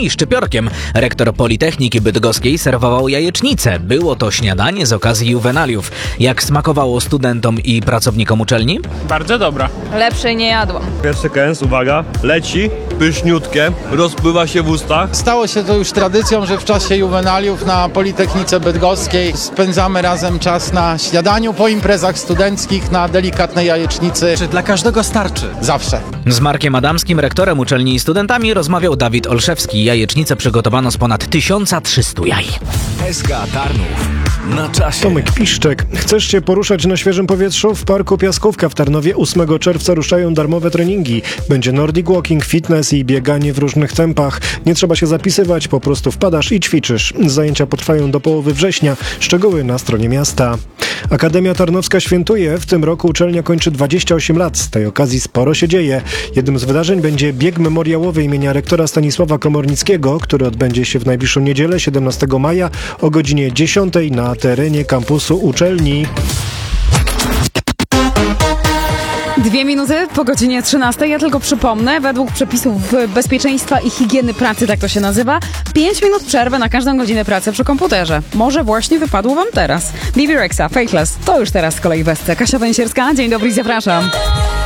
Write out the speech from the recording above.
i szczypiorkiem. Rektor Politechniki Bydgoskiej serwował jajecznicę. Było to śniadanie z okazji juwenaliów. Jak smakowało studentom i pracownikom uczelni? Bardzo dobra. Lepszej nie jadłam. Pierwszy kęs, uwaga, leci, pyszniutkie, rozpływa się w ustach. Stało się to już tradycją, że w czasie juwenaliów na Politechnice Bydgoskiej spędzamy razem czas na śniadaniu, po imprezach studenckich, na delikatnej jajecznicy. Czy dla każdego starczy? Zawsze. Z Markiem Adamskim, rektorem uczelni i studentami, rozmawiał Dawid Olszewski. Jajecznicę przygotowano z ponad 1300 jaj. SK Tarnów. Na czasie. Tomek Piszczek. Chcesz się poruszać na świeżym powietrzu? W Parku Piaskówka w Tarnowie 8 czerwca ruszają darmowe treningi. Będzie Nordic Walking, fitness i bieganie w różnych tempach. Nie trzeba się zapisywać, po prostu wpadasz i ćwiczysz. Zajęcia potrwają do połowy września. Szczegóły na stronie miasta. Akademia Tarnowska świętuje. W tym roku uczelnia kończy 28 lat. Z tej okazji sporo się dzieje. Jednym z wydarzeń będzie bieg memoriałowy imienia rektora Stanisława Komornickiego, który odbędzie się w najbliższą niedzielę 17 maja o godzinie 10 na terenie kampusu uczelni. 2 minuty po godzinie 13. Ja tylko przypomnę, według przepisów bezpieczeństwa i higieny pracy, tak to się nazywa, 5 minut przerwy na każdą godzinę pracy przy komputerze. Może właśnie wypadło wam teraz. Bibi Rexa, Faithless, to już teraz z kolei w SC. Kasia Węsierska, dzień dobry i zapraszam.